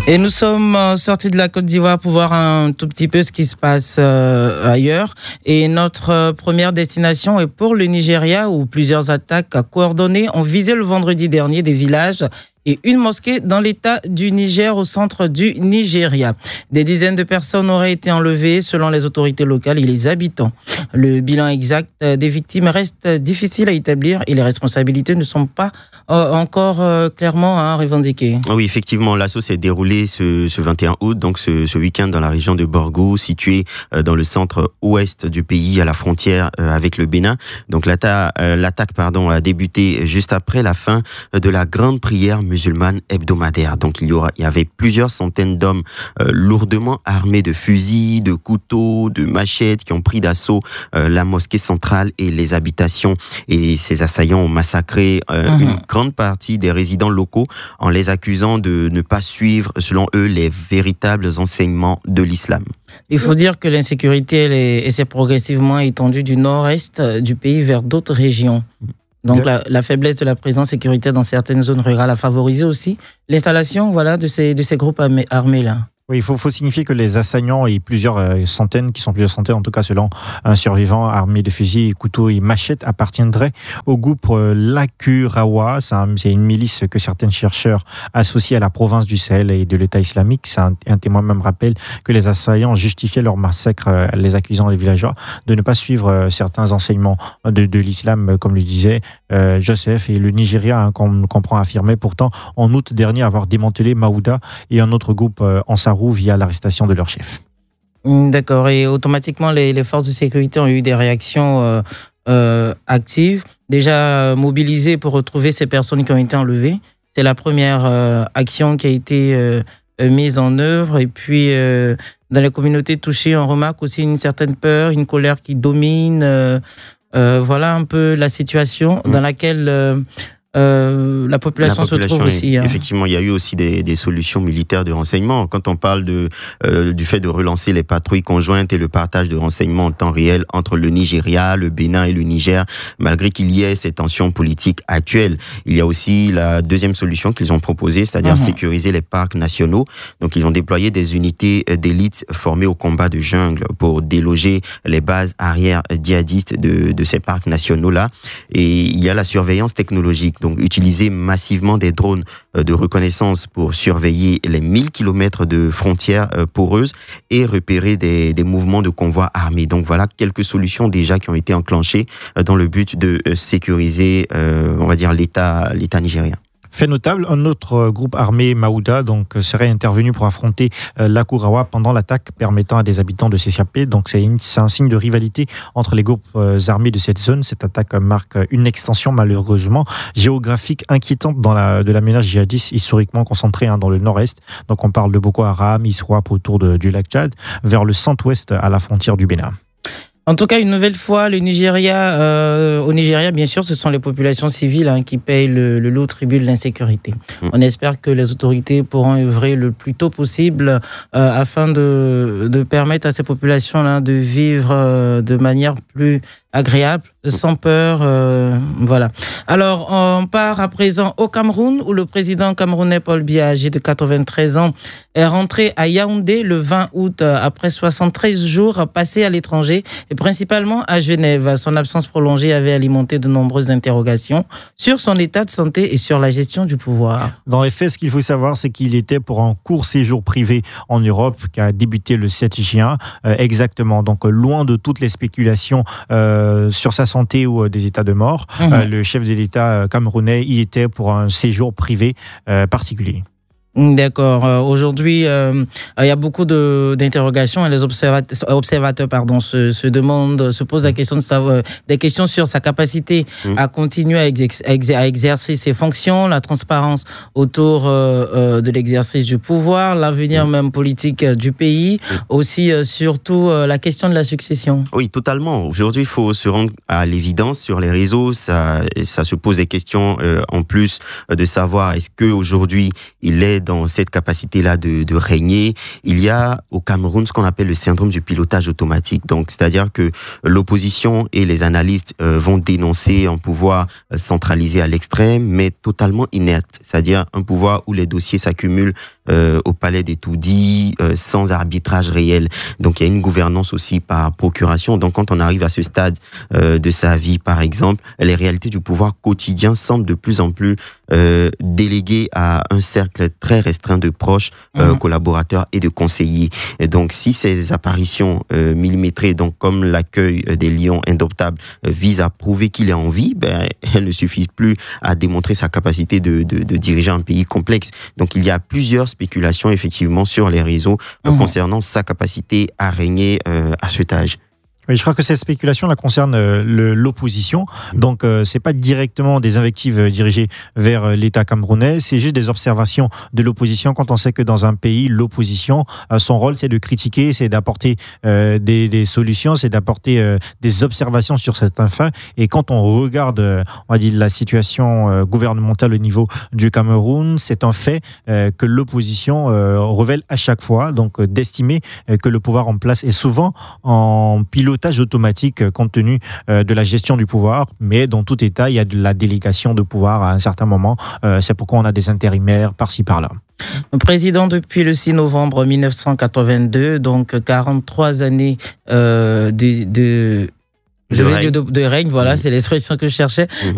Et nous sommes sortis de la Côte d'Ivoire pour voir un tout petit peu ce qui se passe ailleurs. Et notre première destination est pour le Nigeria, où plusieurs attaques coordonnées ont visé le vendredi dernier des villages et une mosquée dans l'état du Niger, au centre du Nigeria. Des dizaines de personnes auraient été enlevées selon les autorités locales et les habitants. Le bilan exact des victimes reste difficile à établir et les responsabilités ne sont pas encore clairement revendiquées. Oui, effectivement, l'assaut s'est déroulé ce 21 août, donc ce week-end dans la région de Borgou, située dans le centre-ouest du pays, à la frontière avec le Bénin. Donc l'attaque a débuté juste après la fin de la grande prière musulmane hebdomadaire. Donc il y avait plusieurs centaines d'hommes lourdement armés de fusils, de couteaux, de machettes qui ont pris d'assaut la mosquée centrale et les habitations. Et ces assaillants ont massacré une grande partie des résidents locaux en les accusant de ne pas suivre, selon eux, les véritables enseignements de l'islam. Il faut dire que l'insécurité s'est progressivement étendue du nord-est du pays vers d'autres régions. Donc la faiblesse de la présence sécuritaire dans certaines zones rurales a favorisé aussi l'installation de ces groupes armés-là. Oui, il faut signifier que les assaillants et plusieurs centaines en tout cas selon un survivant armé de fusils, couteaux et machettes, appartiendraient au groupe Lakurawa. C'est une milice que certains chercheurs associent à la province du Sahel et de l'État islamique. Un témoin même rappelle que les assaillants justifiaient leur massacre, les accusant les villageois de ne pas suivre certains enseignements de l'islam, comme le disait Joseph. Et le Nigeria, qu'on comprend, affirmait pourtant en août dernier avoir démantelé Maouda et un autre groupe Ansarou via l'arrestation de leur chef. D'accord, et automatiquement les forces de sécurité ont eu des réactions actives, déjà mobilisées pour retrouver ces personnes qui ont été enlevées. C'est la première action qui a été mise en œuvre. Et puis dans les communautés touchées, on remarque aussi une certaine peur, une colère qui domine. Voilà un peu la situation dans laquelle la population se trouve aussi. Effectivement, il y a eu aussi des solutions militaires de renseignement. Quand on parle du fait de relancer les patrouilles conjointes et le partage de renseignements en temps réel entre le Nigeria, le Bénin et le Niger, malgré qu'il y ait ces tensions politiques actuelles, il y a aussi la deuxième solution qu'ils ont proposée, c'est-à-dire sécuriser les parcs nationaux. Donc, ils ont déployé des unités d'élite formées au combat de jungle pour déloger les bases arrière djihadistes de ces parcs nationaux-là. Et il y a la surveillance technologique. Donc, utiliser massivement des drones de reconnaissance pour surveiller les 1000 km de frontières poreuses et repérer des mouvements de convois armés. Donc, voilà quelques solutions déjà qui ont été enclenchées dans le but de sécuriser, on va dire, l'État nigérien. Fait notable, un autre groupe armé, Maouda, serait intervenu pour affronter Lakurawa pendant l'attaque, permettant à des habitants de s'échapper. Donc c'est un signe de rivalité entre les groupes armés de cette zone. Cette attaque marque une extension malheureusement géographique inquiétante de la menace djihadiste historiquement concentrée dans le nord-est. Donc on parle de Boko Haram, Iswap autour du lac Tchad, vers le centre-ouest à la frontière du Bénin. En tout cas, une nouvelle fois, au Nigeria, bien sûr, ce sont les populations civiles qui payent le lourd tribut de l'insécurité. On espère que les autorités pourront œuvrer le plus tôt possible afin de permettre à ces populations-là de vivre de manière plus agréable, sans peur. Voilà. Alors, on part à présent au Cameroun, où le président camerounais Paul Biya, âgé de 93 ans, est rentré à Yaoundé le 20 août après 73 jours passés à l'étranger et principalement à Genève. Son absence prolongée avait alimenté de nombreuses interrogations sur son état de santé et sur la gestion du pouvoir. Dans les faits, ce qu'il faut savoir, c'est qu'il était pour un court séjour privé en Europe qui a débuté le 7 juin, exactement. Donc, loin de toutes les spéculations sur sa santé ou des états de mort, le chef de l'État camerounais y était pour un séjour privé particulier. D'accord. Aujourd'hui, il y a beaucoup d'interrogations et les observateurs se posent la question de savoir, des questions sur sa capacité à continuer à exercer ses fonctions, la transparence autour de l'exercice du pouvoir, l'avenir même politique du pays, aussi surtout la question de la succession. Oui, totalement. Aujourd'hui, il faut se rendre à l'évidence sur les réseaux. Ça se pose des questions en plus de savoir est-ce qu'aujourd'hui il est dans cette capacité-là de régner. Il y a au Cameroun ce qu'on appelle le syndrome du pilotage automatique. Donc, c'est-à-dire que l'opposition et les analystes vont dénoncer un pouvoir centralisé à l'extrême, mais totalement inerte. C'est-à-dire un pouvoir où les dossiers s'accumulent au palais des Toudis, sans arbitrage réel. Donc il y a une gouvernance aussi par procuration. Donc quand on arrive à ce stade de sa vie, par exemple, les réalités du pouvoir quotidien semblent de plus en plus déléguées à un cercle très restreint de proches, collaborateurs et de conseillers. Et donc si ces apparitions millimétrées, donc comme l'accueil des lions indoptables, visent à prouver qu'il est en vie, elles ne suffisent plus à démontrer sa capacité de diriger un pays complexe. Donc il y a plusieurs spéculations effectivement sur les réseaux concernant sa capacité à régner à cet âge. Oui, je crois que cette spéculation concerne l'opposition. Donc, c'est pas directement des invectives dirigées vers l'État camerounais, c'est juste des observations de l'opposition quand on sait que dans un pays, l'opposition, son rôle, c'est de critiquer, c'est d'apporter des solutions, c'est d'apporter des observations sur certains faits. Et quand on regarde, on va dire, la situation gouvernementale au niveau du Cameroun, c'est un fait que l'opposition révèle à chaque fois, donc d'estimer que le pouvoir en place est souvent en pilotage automatique compte tenu de la gestion du pouvoir, mais dans tout État, il y a de la délégation de pouvoir à un certain moment. C'est pourquoi on a des intérimaires par-ci, par-là. Président depuis le 6 novembre 1982, donc 43 années de règne, voilà, c'est l'expression que je cherchais.